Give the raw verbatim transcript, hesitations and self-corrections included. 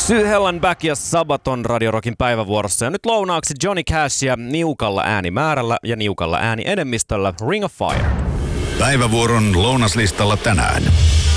Sue Hellenback ja Sabaton Radio Rockin päivävuorossa. Ja nyt lounaaksi Johnny Cashia niukalla äänimäärällä ja niukalla äänienemmistöllä Ring of Fire. Päivävuoron lounaslistalla tänään.